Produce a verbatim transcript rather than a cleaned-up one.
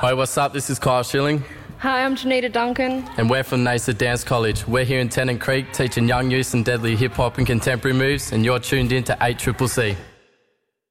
Hi, what's up? This is Kyle Schilling. Hi, I'm Janita Duncan. And we're from NASA Dance College. We're here in Tennant Creek teaching young youth some deadly hip-hop and contemporary moves, and you're tuned in to eight C C C.